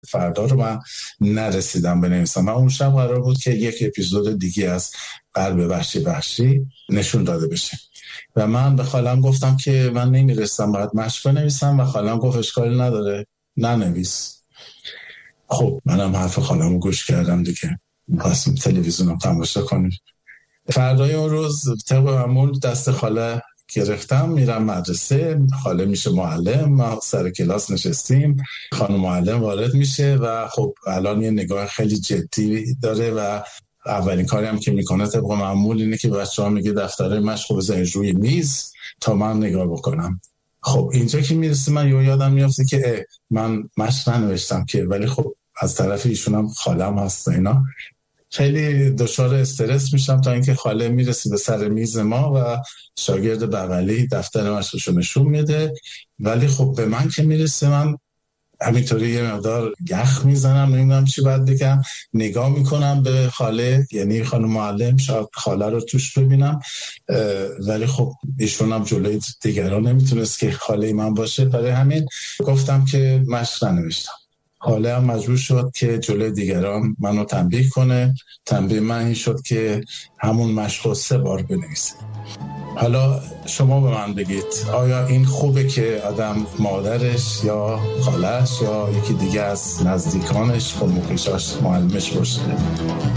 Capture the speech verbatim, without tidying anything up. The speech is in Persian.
فردا رو من نرسیدم بنویسم. من اون شب قرار بود که یک اپیزود دیگه از قلب وحشی وحشی نشون داده بشه و من به خالم گفتم که من نمیرسم، باید مشق بنویسم و خالم گفت اشکالی نداره ننویس. خب منم حرف خالم رو گوش کردم دیگه، می‌خواستیم تلویزیون رو تماشا کنیم. فردای اون روز طبق معمول دست خاله گرفتم میرم مدرسه، خاله میشه معلم، ما سر کلاس نشستیم، خانم معلم وارد میشه و خب الان یه نگاه خیلی جدی داره و اولین کاری هم که میکنه طبق معمول اینه که بچه‌ها میگه دفتر مشق بذارید روی میز تا من نگاه بکنم. خب اینجا که میرسه من یه یادم میافته که من مشق ننوشتم که، ولی خب از طرف ایشون هم خالم هست اینا، خیلی دچار استرس میشم تا اینکه خاله میرسه به سر میز ما و شاگرد بغلی دفتر مشقشو نشون میده، ولی خب به من که میرسه من همینطوری یه مقدار یخ میزنم، نمیدونم چی باید بگم، نگاه میکنم به خاله، یعنی خانم معلم، شاید خاله رو توش ببینم، ولی خب ایشون هم جلوی دیگران نمیتونست که خاله من باشه، برای همین گفتم که مشق ننوشتم. خاله هم مجبور شد که جلوی دیگران منو تنبیه کنه. تنبیه من این شد که همون مشق سه بار بنویسه. حالا شما به من بگید آیا این خوبه که آدم مادرش یا خالش یا یکی دیگه از نزدیکانش و مخیشاش معلمش باشه؟